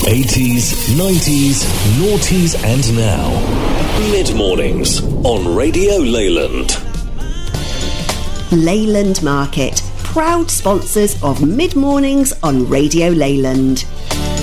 80s, 90s, noughties and now. Mid-mornings on Radio Leyland. Leyland Market, proud sponsors of Mid-Mornings on Radio Leyland.